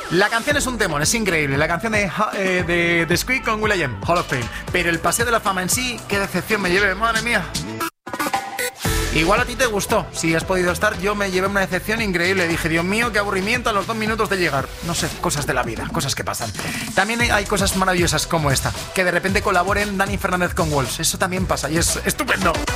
La canción es un temón, es increíble. La canción de Squeak con will.i.am, Hall of Fame. Pero el paseo de la fama en sí, qué decepción me llevé, madre mía. Igual a ti te gustó, si has podido estar. Yo me llevé una decepción increíble. Dije, Dios mío, qué aburrimiento a los 2 minutos de llegar. No sé, cosas de la vida, cosas que pasan. También hay cosas maravillosas como esta, que de repente colaboren Dani Fernández con Walls. Eso también pasa y es estupendo.